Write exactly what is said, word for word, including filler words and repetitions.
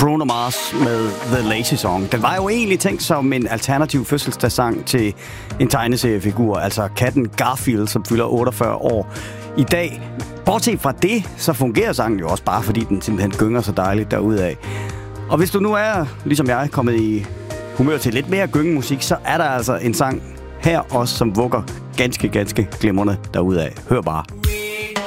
Bruno Mars med The Lazy Song. Den var jo egentlig tænkt som en alternativ fødselsdagssang til en tegneseriefigur, altså katten Garfield, som fylder otteogfyrre år i dag. Bortset fra det, så fungerer sangen jo også bare, fordi den simpelthen gynger så dejligt derudad. Og hvis du nu er, ligesom jeg, kommet i humør til lidt mere gyngemusik, så er der altså en sang her også, som vugger ganske, ganske glimrende derudad. Hør bare.